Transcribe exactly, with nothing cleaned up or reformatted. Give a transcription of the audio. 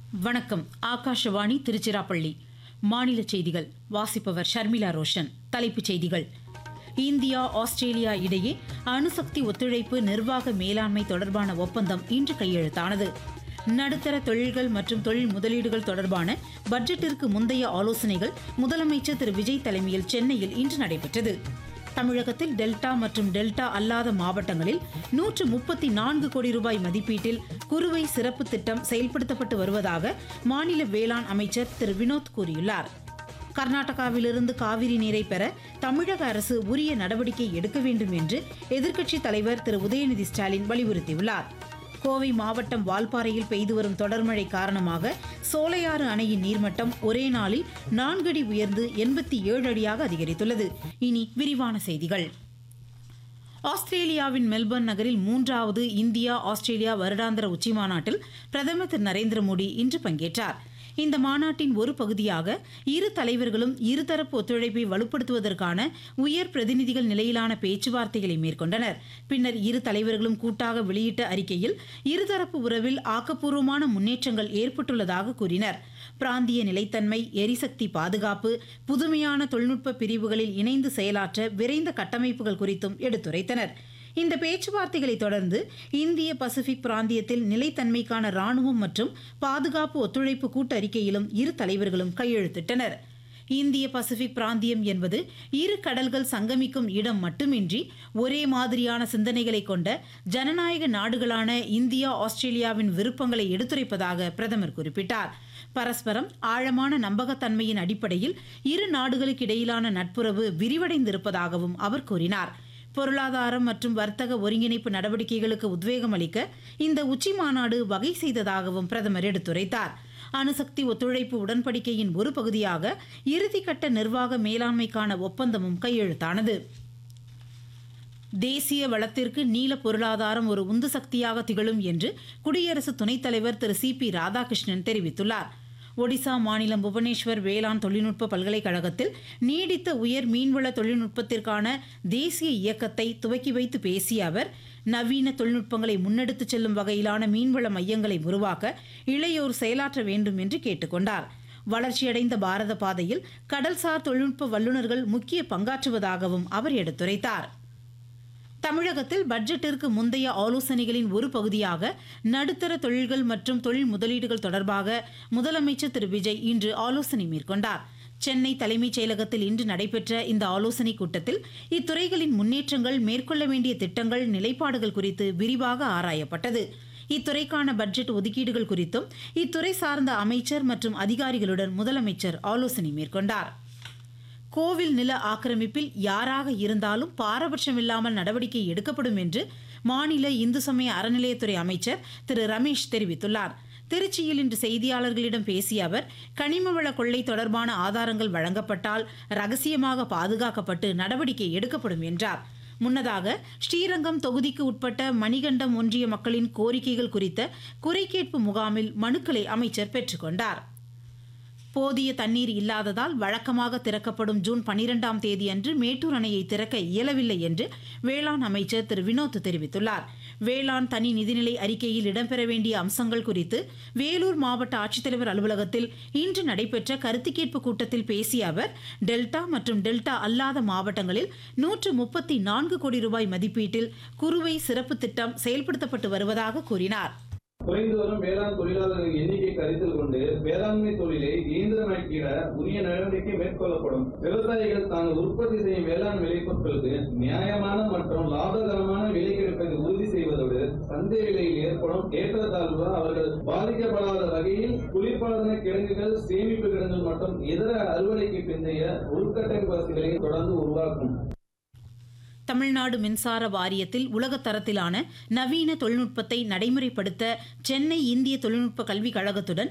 வணக்கம். ஆகாஷவாணி திருச்சிராப்பள்ளி. மாநில செய்திகள் வாசிப்பவர் ஷர்மிளா ரோஷன். தலைப்புச் செய்திகள்: இந்தியா ஆஸ்திரேலியா இடையே அணுசக்தி ஒத்துழைப்பு நிர்வாக மேலாண்மை தொடர்பான ஒப்பந்தம் இன்று கையெழுத்தானது. நடுத்தர தொழில்கள் மற்றும் தொழில் முதலீடுகள் தொடர்பான பட்ஜெட்டிற்கு முந்தைய ஆலோசனைகள் முதலமைச்சர் திரு விஜய் தலைமையில் சென்னையில் இன்று நடைபெற்றது. தமிழகத்தில் டெல்டா மற்றும் டெல்டா அல்லாத மாவட்டங்களில் நூற்று முப்பத்தி நான்கு கோடி ரூபாய் மதிப்பீட்டில் குறுவை சிறப்பு திட்டம் செயல்படுத்தப்பட்டு வருவதாக மாநில வேளாண் அமைச்சர் திரு வினோத் கூறியுள்ளார். கர்நாடகாவிலிருந்து காவிரி நீரை பெற தமிழக அரசு உரிய நடவடிக்கை எடுக்க வேண்டும் என்று எதிர்க்கட்சித் தலைவர் திரு உதயநிதி ஸ்டாலின் வலியுறுத்தியுள்ளார். கோவை மாவட்டம் வால்பாறையில் பெய்து வரும் தொடர்மழை காரணமாக சோலையாறு அணையின் நீர்மட்டம் ஒரே நாளில் நான்கு அடி உயர்ந்து எண்பத்தி ஏழு அடியாக அதிகரித்துள்ளது. இனி விரிவான செய்திகள். ஆஸ்திரேலியாவின் மெல்பர்ன் நகரில் மூன்றாவது இந்தியா ஆஸ்திரேலியா வருடாந்திர உச்சிமாநாட்டில் பிரதமர் திரு நரேந்திர மோடி இன்று பங்கேற்றார். இந்த மாநாட்டின் ஒரு பகுதியாக இரு தலைவர்களும் இருதரப்பு ஒத்துழைப்பை வலுப்படுத்துவதற்கான உயர் பிரதிநிதிகள் நிலையிலான பேச்சுவார்த்தைகளை மேற்கொண்டனர். பின்னர் இரு தலைவர்களும் கூட்டாக வெளியிட்ட அறிக்கையில் இருதரப்பு உறவில் ஆக்கப்பூர்வமான முன்னேற்றங்கள் ஏற்பட்டுள்ளதாக கூறினர். பிராந்திய நிலைத்தன்மை, எரிசக்தி பாதுகாப்பு, புதுமையான தொழில்நுட்ப பிரிவுகளில் இணைந்து செயலாற்ற விரைந்த கட்டமைப்புகள் குறித்தும் எடுத்துரைத்தனர். இந்த பேச்சுவார்த்தைகளை தொடர்ந்து இந்திய பசிபிக் பிராந்தியத்தில் நிலைத்தன்மைக்கான ராணுவம் மற்றும் பாதுகாப்பு ஒத்துழைப்பு கூட்டறிக்கையிலும் இரு தலைவர்களும் கையெழுத்திட்டனர். இந்திய பசிபிக் பிராந்தியம் என்பது இரு கடல்கள் சங்கமிக்கும் இடம் மட்டுமின்றி ஒரே மாதிரியான சிந்தனைகளை கொண்ட ஜனநாயக நாடுகளான இந்தியா ஆஸ்திரேலியாவின் விருப்பங்களை எடுத்துரைப்பதாக பிரதமர் குறிப்பிட்டார். பரஸ்பரம் ஆழமான நம்பகத்தன்மையின் அடிப்படையில் இரு நாடுகளுக்கு இடையிலான நட்புறவு விரிவடைந்திருப்பதாகவும் அவர் கூறினார். பொருளாதாரம் மற்றும் வர்த்தக ஒருங்கிணைப்பு நடவடிக்கைகளுக்கு உத்வேகம் அளிக்க இந்த உச்சி மாநாடு வகை செய்ததாகவும் பிரதமர் எடுத்துரைத்தார். அணுசக்தி ஒத்துழைப்பு உடன்படிக்கையின் ஒரு பகுதியாக இறுதிக்கட்ட நிர்வாக மேலாண்மைக்கான ஒப்பந்தமும் கையெழுத்தானது. தேசிய வளத்திற்கு நீல பொருளாதாரம் ஒரு உந்து சக்தியாக திகழும் என்று குடியரசு துணைத் தலைவர் திரு சி பி ராதாகிருஷ்ணன் தெரிவித்துள்ளார். ஒடிசா மாநிலம் புவனேஸ்வர் வேளாண் தொழில்நுட்ப பல்கலைக்கழகத்தில் நீடித்த உயர் மீன்வள தொழில்நுட்பத்திற்கான தேசிய இயக்கத்தை துவக்கி வைத்து பேசிய அவர், நவீன தொழில்நுட்பங்களை முன்னெடுத்துச் செல்லும் வகையிலான மீன்வள மையங்களை உருவாக்க இளையோர் செயலாற்ற வேண்டும் என்று கேட்டுக்கொண்டார். வளர்ச்சியடைந்த பாரத பாதையில் கடல்சார் தொழில்நுட்ப வல்லுநர்கள் முக்கிய பங்காற்றுவதாகவும் அவர் எடுத்துரைத்தார். தமிழகத்தில் பட்ஜெட்டிற்கு முந்தைய ஆலோசனைகளின் ஒரு பகுதியாக நடுத்தர தொழில்கள் மற்றும் தொழில் முதலீடுகள் தொடர்பாக முதலமைச்சர் திரு விஜய் இன்று ஆலோசனை மேற்கொண்டார். சென்னை தலைமைச் செயலகத்தில் இன்று நடைபெற்ற இந்த ஆலோசனைக் கூட்டத்தில் இத்துறைகளின் முன்னேற்றங்கள், மேற்கொள்ள வேண்டிய திட்டங்கள், நிலைப்பாடுகள் குறித்து விரிவாக ஆராயப்பட்டது. இத்துறைக்கான பட்ஜெட் ஒதுக்கீடுகள் குறித்தும் இத்துறை சார்ந்த அமைச்சர் மற்றும் அதிகாரிகளுடன் முதலமைச்சர் ஆலோசனை மேற்கொண்டார். கோவில் நில ஆக்கிரமிப்பில் யாராக இருந்தாலும் பாரபட்சமில்லாமல் நடவடிக்கை எடுக்கப்படும் என்று மாநில இந்து சமய அறநிலையத்துறை அமைச்சர் திரு ரமேஷ் தெரிவித்துள்ளார். திருச்சியில் இன்று செய்தியாளர்களிடம் பேசிய அவர், கனிமவள கொள்ளை தொடர்பான ஆதாரங்கள் வழங்கப்பட்டால் ரகசியமாக பாதுகாக்கப்பட்டு நடவடிக்கை எடுக்கப்படும் என்றார். முன்னதாக ஸ்ரீரங்கம் தொகுதிக்கு உட்பட்ட மணிகண்டம் ஒன்றிய மக்களின் கோரிக்கைகள் குறித்த குறைகேட்பு முகாமில் மனுக்களை அமைச்சர் பெற்றுக்கொண்டார். போதிய தண்ணீர் இல்லாததால் வழக்கமாக திறக்கப்படும் ஜூன் பனிரெண்டாம் தேதி அன்று மேட்டூர் அணையை திறக்க இயலவில்லை என்று வேளாண் அமைச்சர் திரு வினோத் தெரிவித்துள்ளார். வேளாண் தனி நிதிநிலை அறிக்கையில் இடம்பெற வேண்டிய அம்சங்கள் குறித்து வேலூர் மாவட்ட ஆட்சித்தலைவர் அலுவலகத்தில் இன்று நடைபெற்ற கருத்து கேட்பு கூட்டத்தில் பேசிய அவர், டெல்டா மற்றும் டெல்டா அல்லாத மாவட்டங்களில் நூற்று முப்பத்தி நான்கு கோடி ரூபாய் மதிப்பீட்டில் குறுவை சிறப்பு திட்டம் செயல்படுத்தப்பட்டு வருவதாக கூறினார். குறைந்து வரும் வேளாண் தொழிலாளர்களின் எண்ணிக்கை கருத்தில் கொண்டு வேளாண்மை தொழிலை இயந்திரமயக்கிட உரிய நடவடிக்கை மேற்கொள்ளப்படும். விவசாயிகள் தாங்கள் உற்பத்தி செய்யும் வேளாண் விளைபொருட்களுக்கு நியாயமான மற்றும் லாபகரமான விலை கிடைப்பதை உறுதி செய்வதோடு சந்தை விலையில் ஏற்படும் ஏற்றத்தாழ்வு அவர்கள் பாதிக்கப்படாத வகையில் குளிர்பாதன கிடங்குகள், சேமிப்பு கிடங்குகள் மற்றும் இதர அறுவடைக்கு பிந்தைய உள்கட்டமைப்பு வசதிகளை தொடர்ந்து உருவாக்கும். தமிழ்நாடு மின்சார வாரியத்தில் உலகத் தரத்திலான நவீன தொழில்நுட்பத்தை நடைமுறைப்படுத்த சென்னை இந்திய தொழில்நுட்ப கல்விக் கழகத்துடன்